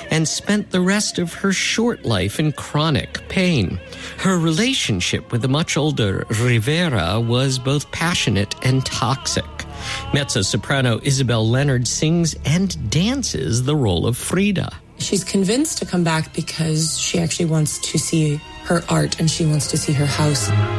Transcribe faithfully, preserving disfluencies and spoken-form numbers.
and spent the rest of her short life in chronic pain. Her relationship with the much older Rivera was both passionate and toxic. Mezzo-soprano Isabel Leonard sings and dances the role of Frida. She's convinced to come back because she actually wants to see her art and she wants to see her house.